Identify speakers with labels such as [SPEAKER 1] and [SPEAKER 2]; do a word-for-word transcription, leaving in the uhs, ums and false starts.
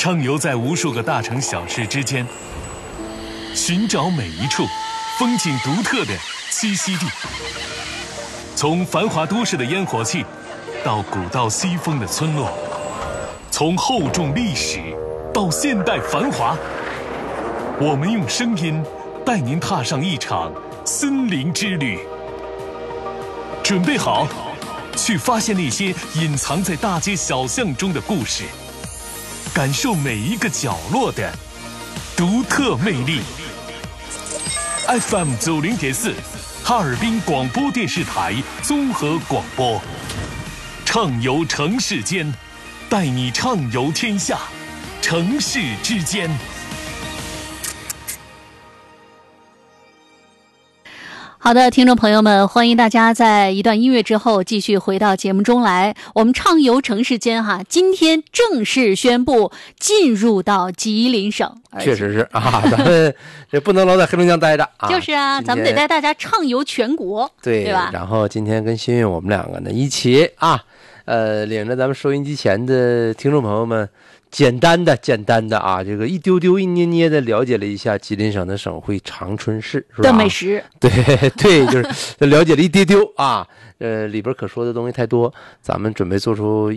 [SPEAKER 1] 畅游在无数个大城小市之间，寻找每一处风景独特的栖息地。从繁华都市的烟火气，到古道西风的村落，从厚重历史到现代繁华，我们用声音带您踏上一场森林之旅。准备好，去发现那些隐藏在大街小巷中的故事，感受每一个角落的独特魅力。F M 九零点四，哈尔滨广播电视台综合广播，畅游城市间，带你畅游天下，城市之间。
[SPEAKER 2] 好的，听众朋友们，欢迎大家在一段音乐之后继续回到节目中来。我们畅游城市间哈，今天正式宣布进入到吉林省。
[SPEAKER 3] 确实是啊，咱们这不能老在黑龙江待着啊。
[SPEAKER 2] 就是啊，咱们得带大家畅游全国，
[SPEAKER 3] 对
[SPEAKER 2] 对吧？
[SPEAKER 3] 然后今天跟新运我们两个呢一起啊，呃，领着咱们收音机前的听众朋友们。简单的简单的啊，这个一丢丢一捏捏的了解了一下吉林省的省会长春市是吧？
[SPEAKER 2] 的美食，
[SPEAKER 3] 对对，就是了解了一丢丢啊，呃，里边可说的东西太多，咱们准备做出